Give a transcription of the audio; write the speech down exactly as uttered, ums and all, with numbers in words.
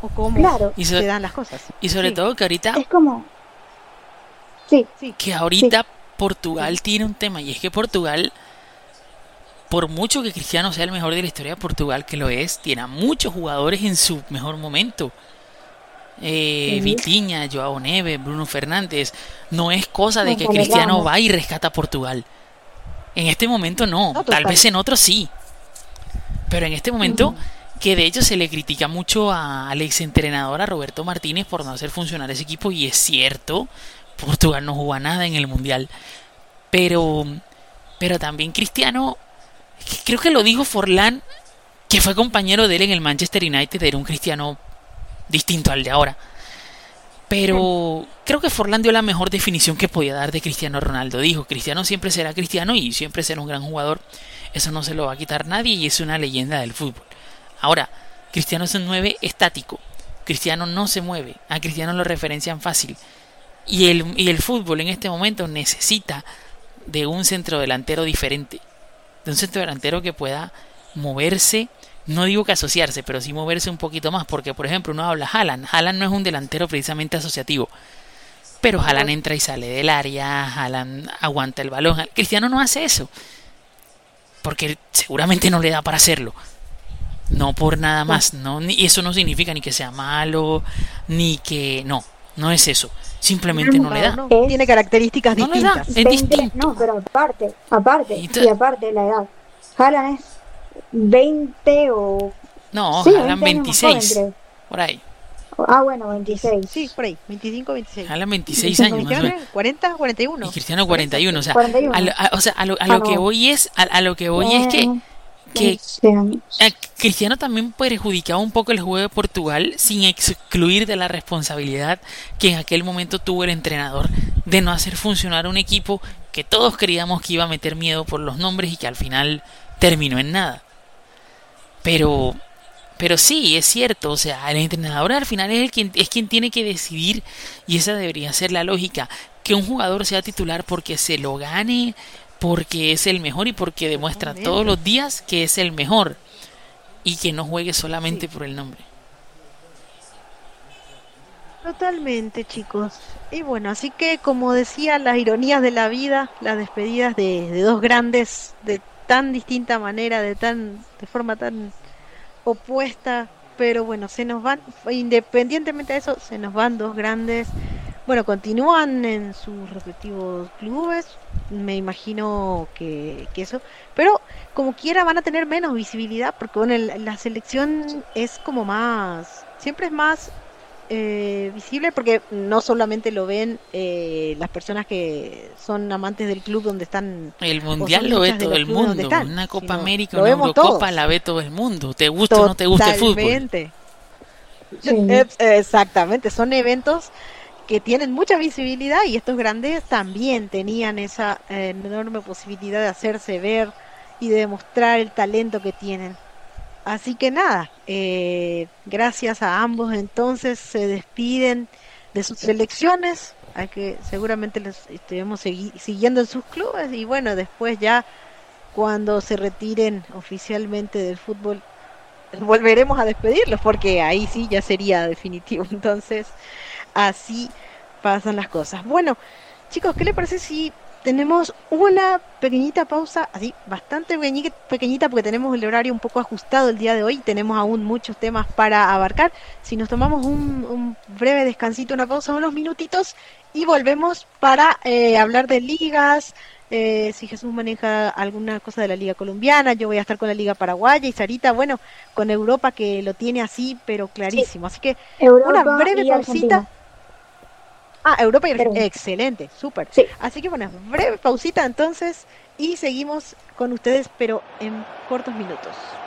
o cómo Claro. Y, so- se dan las cosas. y sobre Sí. todo que ahorita, Es como... Sí, Sí, que ahorita Portugal tiene un tema, y es que Portugal, por mucho que Cristiano sea el mejor de la historia de Portugal, que lo es, tiene a muchos jugadores en su mejor momento. Eh, sí. Vitinha, Joao Neves, Bruno Fernández. No es cosa de que Gonzalo Cristiano Ramos. va y rescata a Portugal. En este momento no, No, tal total. vez en otros sí. Pero en este momento, Ujú. que de hecho se le critica mucho a- al exentrenador, a Roberto Martínez, por no hacer funcionar ese equipo, y es cierto, Portugal no jugó a nada en el Mundial. Pero, pero también Cristiano, que creo que lo dijo Forlán, que fue compañero de él en el Manchester United, era un Cristiano distinto al de ahora. Pero creo que Forlán dio la mejor definición que podía dar de Cristiano Ronaldo. Dijo, Cristiano siempre será Cristiano y siempre será un gran jugador. Eso no se lo va a quitar nadie y es una leyenda del fútbol. Ahora, Cristiano es un nueve estático. Cristiano no se mueve. A Cristiano lo referencian fácil. Y el, y el fútbol en este momento necesita de un centrodelantero diferente. De un centrodelantero que pueda moverse. No digo que asociarse, pero sí moverse un poquito más. Porque, por ejemplo, uno habla Haaland. Haaland no es un delantero precisamente asociativo. Pero Haaland entra y sale del área. Haaland aguanta el balón. Cristiano no hace eso. Porque seguramente no le da para hacerlo. No por nada más. No, ni, eso no significa ni que sea malo. Ni que... No, no es eso. Simplemente no le da. No, Es- tiene características No le da. distintas. Es veinte distinto. No, pero aparte, aparte, Y te- sí, aparte de la edad. Haaland es veinte o... No, sí, Haaland veinte años más joven, veintiséis. creo. Por ahí. Ah, bueno, veintiséis. Sí, por ahí, veinticinco, veintiséis. Haaland veintiséis años más o menos. cuarenta, cuarenta y uno. Y Cristiano cuarenta y uno. O sea, cuarenta y uno. a lo, a- o sea, a lo, a Ah, lo no. que voy es... A, a lo que voy es que... Eh, que veinte años. Eh, Cristiano también perjudicaba un poco el juego de Portugal sin excluir de la responsabilidad que en aquel momento tuvo el entrenador de no hacer funcionar un equipo que todos creíamos que iba a meter miedo por los nombres y que al final terminó en nada. Pero pero sí, es cierto, o sea, el entrenador al final es el quien es quien tiene que decidir y esa debería ser la lógica, que un jugador sea titular porque se lo gane, porque es el mejor y porque demuestra Totalmente. todos los días que es el mejor y que no juegue solamente Sí. por el nombre. Totalmente, chicos. Y bueno, así que como decía, las ironías de la vida, las despedidas de, de dos grandes de tan distinta manera, de tan, de forma tan opuesta, pero bueno, se nos van, independientemente de eso, se nos van dos grandes. Bueno, continúan en sus respectivos clubes, me imagino que, que eso, pero como quiera van a tener menos visibilidad, porque bueno, el- la selección es como más, siempre es más eh, visible, porque no solamente lo ven eh, las personas que son amantes del club donde están, El o mundial son lo ve hinchas de todo los el clubes donde mundo, están, una Copa sino América, lo una vemos Eurocopa todos. la ve todo el mundo, te gusta o no te gusta el fútbol. Totalmente. Sí. Eh, Exactamente, son eventos que tienen mucha visibilidad y estos grandes también tenían esa eh, enorme posibilidad de hacerse ver y de demostrar el talento que tienen. Así que nada, eh, gracias a ambos entonces se despiden de sus selecciones, hay que seguramente los estuvimos segui- siguiendo en sus clubes y bueno, después ya cuando se retiren oficialmente del fútbol volveremos a despedirlos porque ahí sí ya sería definitivo. Entonces, así pasan las cosas. Bueno, chicos, ¿qué les parece si tenemos una pequeñita pausa, así, bastante pequeñi- pequeñita porque tenemos el horario un poco ajustado el día de hoy, tenemos aún muchos temas para abarcar. Si nos tomamos un, un breve descansito, una pausa, unos minutitos y volvemos para eh, hablar de ligas. Eh, si Jesús maneja alguna cosa de la liga colombiana, yo voy a estar con la liga paraguaya y Sarita, bueno, con Europa que lo tiene así, pero clarísimo. Así que Europa una breve y pausita. Argentina. Ah, Europa y Argentina. Pero- Excelente, súper. Sí. Así que bueno, breve pausita entonces y seguimos con ustedes, pero en cortos minutos.